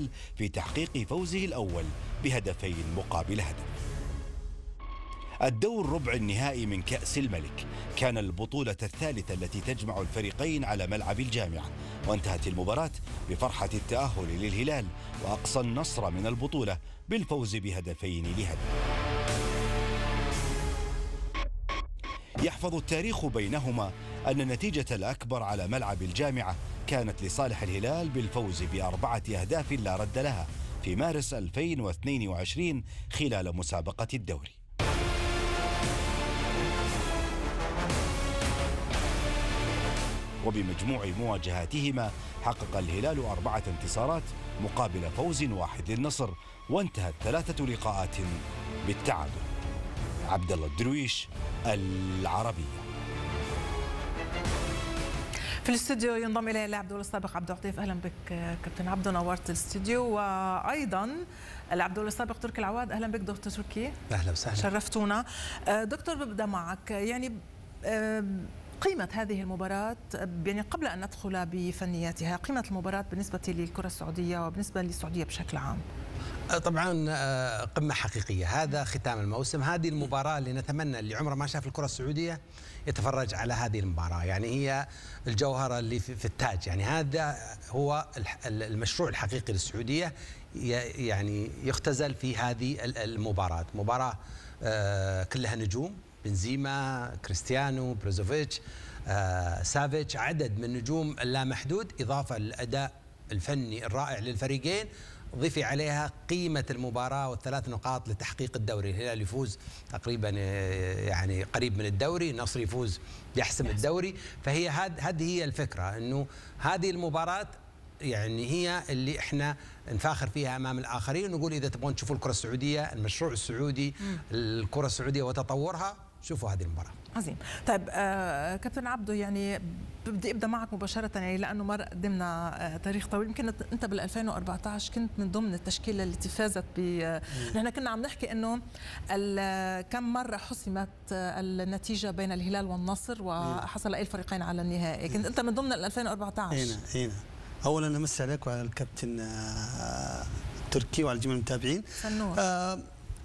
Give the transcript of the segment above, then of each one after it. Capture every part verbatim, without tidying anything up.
الهلال في تحقيق فوزه الأول بهدفين مقابل هدف. الدور ربع النهائي من كأس الملك كان البطولة الثالثة التي تجمع الفريقين على ملعب الجامعة، وانتهت المباراة بفرحة التأهل للهلال وأقصى النصر من البطولة بالفوز بهدفين لهدف. يحفظ التاريخ بينهما أن النتيجة الأكبر على ملعب الجامعة كانت لصالح الهلال بالفوز بأربعة أهداف لا رد لها في مارس ألفين واثنين وعشرين خلال مسابقة الدوري. وبمجموع مواجهاتهما حقق الهلال أربعة انتصارات مقابل فوز واحد للنصر، وانتهت ثلاثة لقاءات بالتعادل. عبد الله الدرويش، العربية. في الاستوديو ينضم الي اللاعب الدولي السابق عبدو عطيف. اهلا بك كابتن عبدو، نورت الاستوديو. وايضا اللاعب الدولي السابق تركي العواد. اهلا بك دكتور تركي. اهلا وسهلا، شرفتونا. دكتور، ببدا معك، يعني قيمة هذه المباراة، يعني قبل أن ندخل بفنياتها، قيمة المباراة بالنسبة للكرة السعودية وبالنسبة للسعودية بشكل عام. طبعا قمة حقيقية، هذا ختام الموسم، هذه المباراة اللي نتمنى اللي عمره ما شاف الكرة السعودية يتفرج على هذه المباراة، يعني هي الجوهرة اللي في التاج، يعني هذا هو المشروع الحقيقي للسعودية، يعني يختزل في هذه المباراة. مباراة كلها نجوم، بنزيما، كريستيانو، بروزوفيتش، آه، سافيتش، عدد من النجوم اللامحدود، إضافة للأداء الفني الرائع للفريقين، ضيفي عليها قيمة المباراة والثلاث نقاط لتحقيق الدوري. الهلال يفوز تقريبا يعني قريب من الدوري، النصر يفوز يحسم الدوري، فهي هذه هي الفكرة، أنه هذه المباراة يعني هي اللي احنا نفاخر فيها امام الاخرين، ونقول اذا تبغون تشوفوا الكره السعوديه، المشروع السعودي، الكره السعوديه وتطورها، شوفوا هذه المباراه. عظيم. طيب آه كابتن عبدو، يعني بدي ابدا معك مباشره، يعني لانه مر قدمنا آه تاريخ طويل. يمكن انت بال ألفين وأربعة عشر كنت من ضمن التشكيله التي فازت ب آه نحن كنا عم نحكي انه كم مره حسمت آه النتيجه بين الهلال والنصر وحصل اي الفريقين على النهائي، كنت انت من ضمن ال ألفين وأربعة عشر. هنا هنا اولا امسي عليك وعلى الكابتن تركي وعلى جميع المتابعين. آه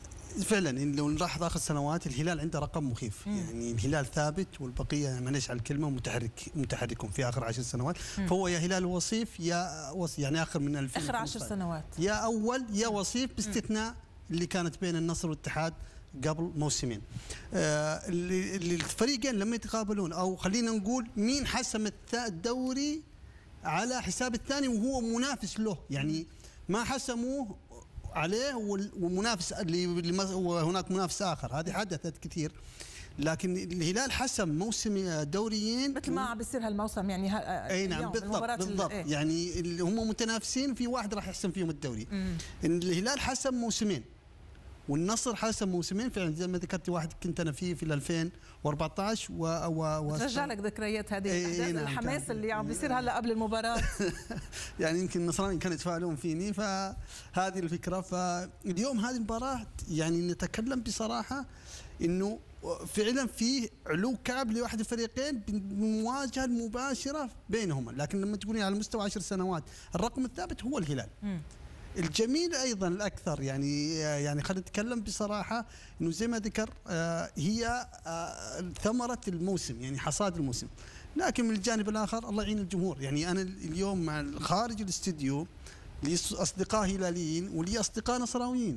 فعلا لو نلاحظ اخر سنوات الهلال عنده رقم مخيف، مم. يعني الهلال ثابت والبقيه معليش على الكلمه متحرك متحركون في اخر عشر سنوات، مم. فهو يا هلال وصيف يا وصيف، يعني اخر من ألفين اخر عشر سنوات يا اول يا وصيف، باستثناء اللي كانت بين النصر والاتحاد قبل موسمين. آه الفريقين لما يتقابلون، او خلينا نقول مين حسم الدوري على حساب الثاني وهو منافس له، يعني ما حسموه عليه والمنافس اللي وهناك منافس اخر، هذه حدثت كثير. لكن الهلال حسم موسم دوريين مثل ما عم بيصير هالموسم، يعني اي نعم بالضبط بالضبط ايه؟ يعني هم متنافسين في واحد راح يحسم فيهم الدوري. مم. الهلال حسم موسمين والنصر حسم موسمين فعلا زي ما ذكرت، واحد كنت انا فيه في ألفين وأربعة عشر و, و... ترجع لك ذكريات هذه الاحداث، ايه نعم، الحماس اللي عم بيصير هلا قبل المباراه. يعني يمكن النصرانيين كانوا يتفاعلون فيني، فهذه الفكره. فاليوم هذه المباراه يعني نتكلم بصراحه انه فعلا في علو كعب لواحد الفريقين بالمواجهه المباشره بينهما، لكن لما تقولي على مستوى عشر سنوات الرقم الثابت هو الهلال. م. الجميل ايضا الاكثر يعني يعني خلينا نتكلم بصراحه انه زي ما ذكر هي ثمره الموسم، يعني حصاد الموسم. لكن من الجانب الاخر الله يعين الجمهور، يعني انا اليوم مع خارج الاستديو لي اصدقاء هلاليين ولي اصدقاء نصراويين.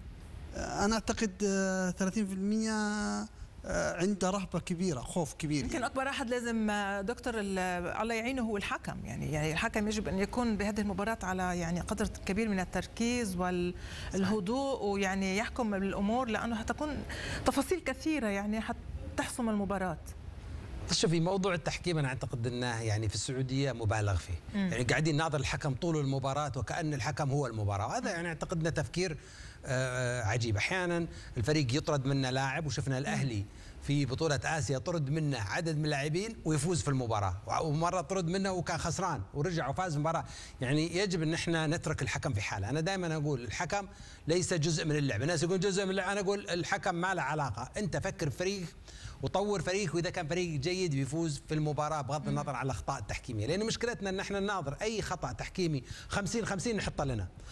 انا اعتقد ثلاثين بالمئة عنده رهبه كبيره، خوف كبير. يمكن يعني اكبر احد لازم دكتور الله يعينه هو الحكم، يعني يعني الحكم يجب ان يكون بهذه المباراه على يعني قدر كبير من التركيز والهدوء، ويعني يحكم بالامور، لانه حتكون تفاصيل كثيره يعني حتحسم المباراه. شوفي، موضوع التحكيم انا اعتقد انه يعني في السعوديه مبالغ فيه، مم. يعني قاعدين ناظر الحكم طول المباراه وكأن الحكم هو المباراه، وهذا يعني اعتقد انه تفكير آه عجيب. احيانا الفريق يطرد منه لاعب، وشفنا الاهلي في بطوله اسيا طرد منه عدد من اللاعبين ويفوز في المباراه، ومره طرد منه وكان خسران ورجع وفاز في المباراه. يعني يجب ان احنا نترك الحكم في حاله. انا دائما اقول الحكم ليس جزء من اللعبه، الناس يقولون جزء من اللعبه، انا اقول الحكم ما له علاقه، انت فكر فريق وطور فريق، واذا كان فريق جيد بيفوز في المباراه بغض النظر عن الاخطاء التحكيميه، لان مشكلتنا ان احنا نناظر اي خطا تحكيمي خمسين خمسين نحطه لنا.